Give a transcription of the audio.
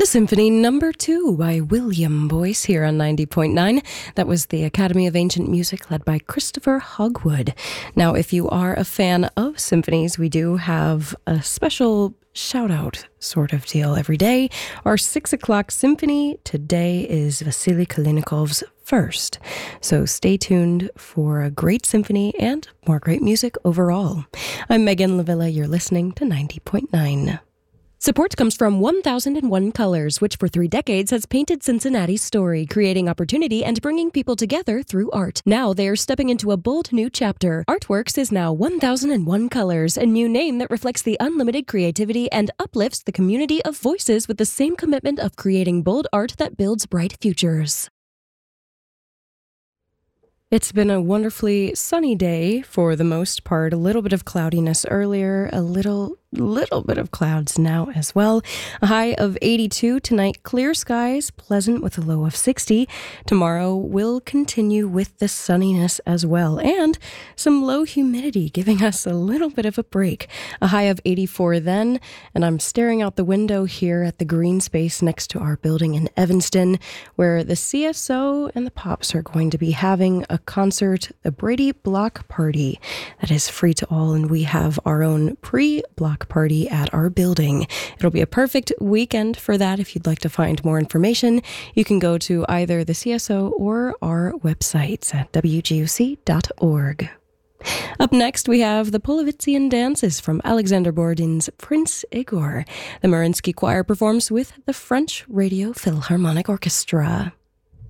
The Symphony Number 2 by William Boyce here on 90.9. That was the Academy of Ancient Music led by Christopher Hogwood. Now, if you are a fan of symphonies, we do have a special shout-out sort of deal every day. Our 6 o'clock symphony today is Vasily Kalinikov's First. So stay tuned for a great symphony and more great music overall. I'm Megan Lavilla. You're listening to 90.9. Support comes from 1001 Colors, which for 3 decades has painted Cincinnati's story, creating opportunity and bringing people together through art. Now they are stepping into a bold new chapter. Artworks is now 1001 Colors, a new name that reflects the unlimited creativity and uplifts the community of voices with the same commitment of creating bold art that builds bright futures. It's been a wonderfully sunny day for the most part. A little bit of cloudiness earlier, a little bit of clouds now as well. A high of 82 tonight, clear skies, pleasant with a low of 60. Tomorrow will continue with the sunniness as well, and some low humidity giving us a little bit of a break. A high of 84 then, and I'm staring out the window here at the green space next to our building in Evanston, where the CSO and the Pops are going to be having a concert, the Brady Block Party, that is free to all, and we have our own pre-block party at our building. It'll be a perfect weekend for that. If you'd like to find more information, you can go to either the CSO or our websites at wguc.org. Up next, we have the Polovitzian dances from Alexander Borodin's Prince Igor. The Mariinsky Choir performs with the French Radio Philharmonic Orchestra.